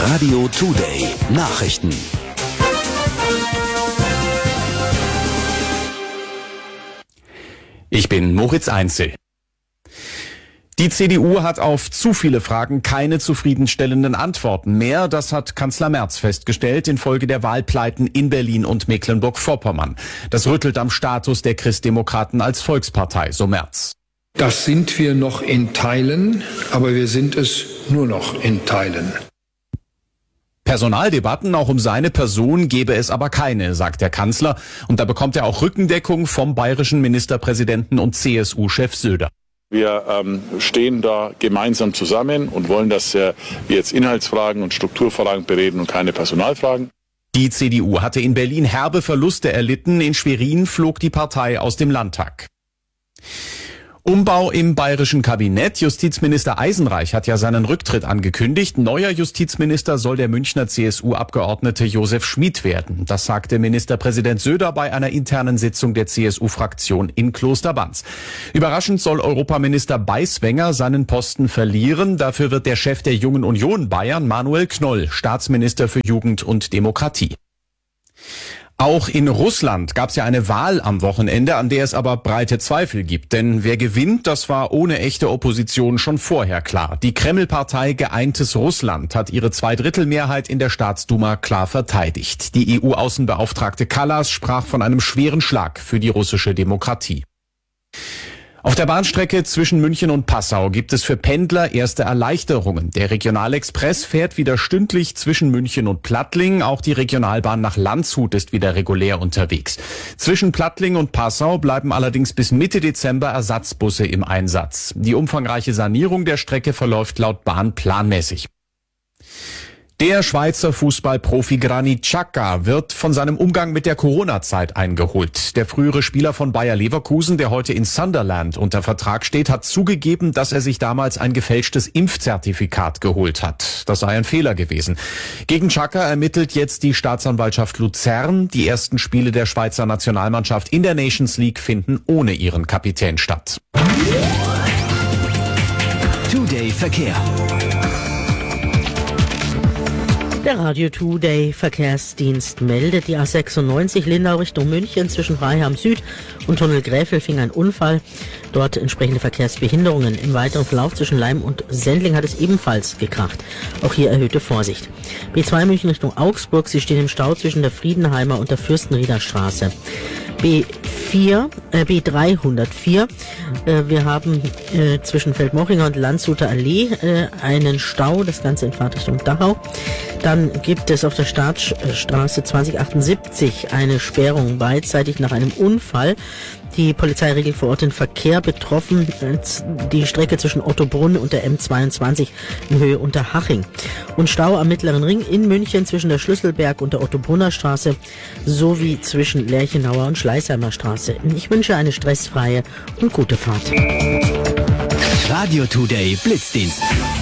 Radio Today Nachrichten. Ich bin Moritz Einzel. Die CDU hat auf zu viele Fragen keine zufriedenstellenden Antworten mehr. Das hat Kanzler Merz festgestellt infolge der Wahlpleiten in Berlin und Mecklenburg-Vorpommern. Das rüttelt am Status der Christdemokraten als Volkspartei, so Merz. Das sind wir noch in Teilen, aber wir sind es nur noch in Teilen. Personaldebatten auch um seine Person gebe es aber keine, sagt der Kanzler. Und da bekommt er auch Rückendeckung vom bayerischen Ministerpräsidenten und CSU-Chef Söder. Wir stehen da gemeinsam zusammen und wollen, dass wir jetzt Inhaltsfragen und Strukturfragen bereden und keine Personalfragen. Die CDU hatte in Berlin herbe Verluste erlitten. In Schwerin flog die Partei aus dem Landtag. Umbau im bayerischen Kabinett. Justizminister Eisenreich hat ja seinen Rücktritt angekündigt. Neuer Justizminister soll der Münchner CSU-Abgeordnete Josef Schmid werden. Das sagte Ministerpräsident Söder bei einer internen Sitzung der CSU-Fraktion in Klosterbanz. Überraschend soll Europaminister Beiswenger seinen Posten verlieren. Dafür wird der Chef der Jungen Union Bayern, Manuel Knoll, Staatsminister für Jugend und Demokratie. Auch in Russland gab es ja eine Wahl am Wochenende, an der es aber breite Zweifel gibt. Denn wer gewinnt, das war ohne echte Opposition schon vorher klar. Die Kreml-Partei Geeintes Russland hat ihre Zweidrittelmehrheit in der Staatsduma klar verteidigt. Die EU-Außenbeauftragte Kallas sprach von einem schweren Schlag für die russische Demokratie. Auf der Bahnstrecke zwischen München und Passau gibt es für Pendler erste Erleichterungen. Der Regionalexpress fährt wieder stündlich zwischen München und Plattling. Auch die Regionalbahn nach Landshut ist wieder regulär unterwegs. Zwischen Plattling und Passau bleiben allerdings bis Mitte Dezember Ersatzbusse im Einsatz. Die umfangreiche Sanierung der Strecke verläuft laut Bahn planmäßig. Der Schweizer Fußballprofi Granit Xhaka wird von seinem Umgang mit der Corona-Zeit eingeholt. Der frühere Spieler von Bayer Leverkusen, der heute in Sunderland unter Vertrag steht, hat zugegeben, dass er sich damals ein gefälschtes Impfzertifikat geholt hat. Das sei ein Fehler gewesen. Gegen Xhaka ermittelt jetzt die Staatsanwaltschaft Luzern. Die ersten Spiele der Schweizer Nationalmannschaft in der Nations League finden ohne ihren Kapitän statt. Today Verkehr. Der Radio Today Verkehrsdienst meldet, die A96 Lindau Richtung München zwischen Freiham Süd und Tunnel Gräfelfing ein Unfall. Dort entsprechende Verkehrsbehinderungen. Im weiteren Verlauf zwischen Leim und Sendling hat es ebenfalls gekracht. Auch hier erhöhte Vorsicht. B2 München Richtung Augsburg, Sie stehen im Stau zwischen der Friedenheimer und der Fürstenrieder Straße. B304. Wir haben zwischen Feldmochinger und Landshuter Allee einen Stau, das Ganze in Fahrtrichtung Dachau. Dann gibt es auf der Staatsstraße 2078 eine Sperrung beidseitig nach einem Unfall. Die Polizei regelt vor Ort den Verkehr, betroffen die Strecke zwischen Ottobrunn und der M22 in Höhe Unterhaching. Und Stau am Mittleren Ring in München zwischen der Schlüsselberg und der Ottobrunner Straße sowie zwischen Lerchenauer und Schleißheimer Straße. Ich wünsche eine stressfreie und gute Fahrt. Radio Today Blitzdienst.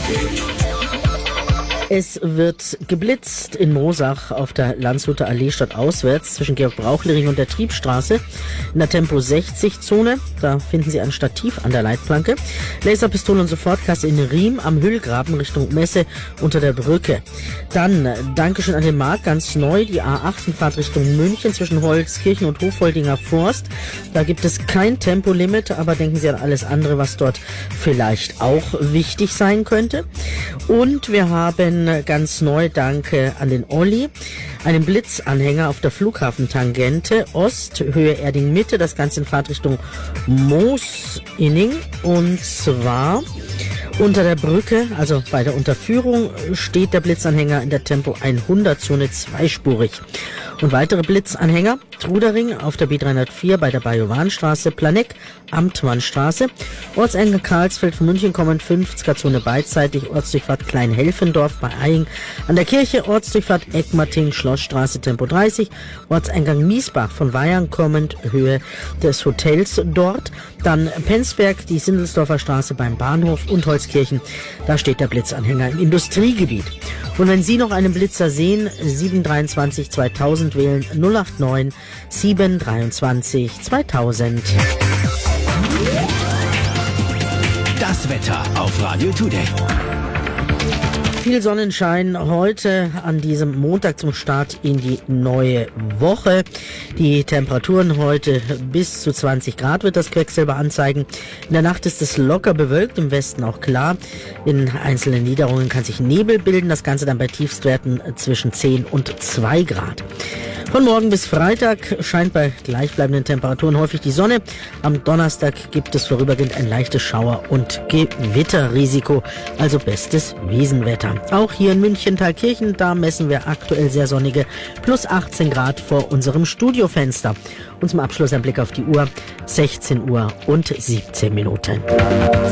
Es wird geblitzt in Moosach auf der Landshuter Allee stadtauswärts zwischen Georg-Brauchle-Ring und der Triebstraße in der Tempo-60-Zone. Da finden Sie ein Stativ an der Leitplanke. Laserpistole und Sofortkasse in Riem am Hüllgraben Richtung Messe unter der Brücke. Dann Dankeschön an den Markt, ganz neu, die A8 in Fahrtrichtung München zwischen Holzkirchen und Hofholdinger Forst. Da gibt es kein Tempolimit, aber denken Sie an alles andere, was dort vielleicht auch wichtig sein könnte. Und wir haben ganz neu, danke an den Olli, einen Blitzanhänger auf der Flughafentangente Ost, Höhe Erding-Mitte, das Ganze in Fahrtrichtung Moos-Inning, und zwar unter der Brücke, also bei der Unterführung, steht der Blitzanhänger in der Tempo 100-Zone zweispurig. Und weitere Blitzanhänger, Trudering auf der B304 bei der Bajowanstraße, Planegg, Amtmannstraße, Ortseingang Karlsfeld von München kommen 50er-Zone beidseitig, Ortsdurchfahrt Kleinhelfendorf bei Eying an der Kirche, Ortsdurchfahrt Eckmarting, Schlossstraße, Tempo 30, Ortseingang Miesbach von Weyang kommend, Höhe des Hotels dort, dann Penzberg, die Sindelsdorfer Straße beim Bahnhof und Holzkirchen, da steht der Blitzanhänger im Industriegebiet. Und wenn Sie noch einen Blitzer sehen, 723 2000 wählen, 089 723 2000. Das Wetter auf Radio Today. Viel Sonnenschein heute an diesem Montag zum Start in die neue Woche. Die Temperaturen heute bis zu 20 Grad wird das Quecksilber anzeigen. In der Nacht ist es locker bewölkt, im Westen auch klar. In einzelnen Niederungen kann sich Nebel bilden, das Ganze dann bei Tiefstwerten zwischen 10 und 2 Grad. Von morgen bis Freitag scheint bei gleichbleibenden Temperaturen häufig die Sonne. Am Donnerstag gibt es vorübergehend ein leichtes Schauer- und Gewitterrisiko, also bestes Wiesenwetter. Auch hier in München Thalkirchen, da messen wir aktuell sehr sonnige plus 18 Grad vor unserem Studiofenster. Und zum Abschluss ein Blick auf die Uhr, 16 Uhr und 17 Minuten.